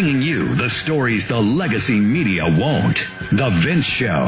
bringing you the stories the legacy media won't. The Vince Show.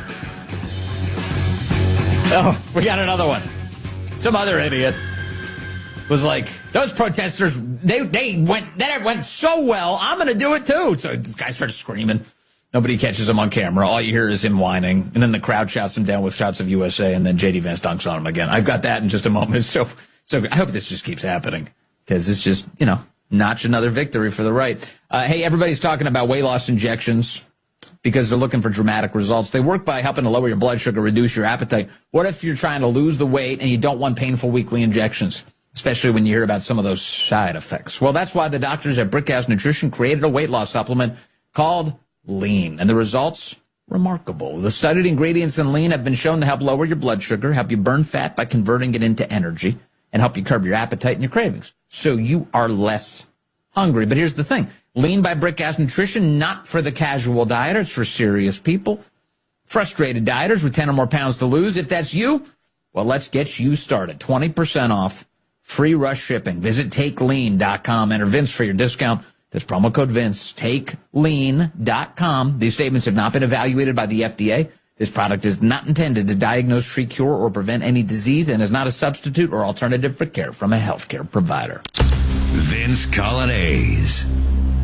Oh, we got another one. Some other idiot was like, those protesters, that went so well, I'm going to do it too. So this guy started screaming. Nobody catches him on camera. All you hear is him whining. And then the crowd shouts him down with shouts of USA, and then J.D. Vance dunks on him again. I've got that in just a moment. So I hope this just keeps happening, because it's just, notch another victory for the right. Hey, everybody's talking about weight loss injections because they're looking for dramatic results. They work by helping to lower your blood sugar, reduce your appetite. What if you're trying to lose the weight and you don't want painful weekly injections, especially when you hear about some of those side effects? Well, that's why the doctors at Brickhouse Nutrition created a weight loss supplement called Lean, and the results, remarkable. The studied ingredients in Lean have been shown to help lower your blood sugar, help you burn fat by converting it into energy, and help you curb your appetite and your cravings, so you are less hungry. But here's the thing. Lean by Brickhouse Nutrition, not for the casual dieter. It's for serious people, frustrated dieters with 10 or more pounds to lose. If that's you, well, let's get you started. 20% off, free rush shipping. Visit TakeLean.com. Enter Vince for your discount. That's promo code Vince. TakeLean.com. These statements have not been evaluated by the FDA. This product is not intended to diagnose, treat, cure, or prevent any disease, and is not a substitute or alternative for care from a healthcare provider. Vince Coglianese.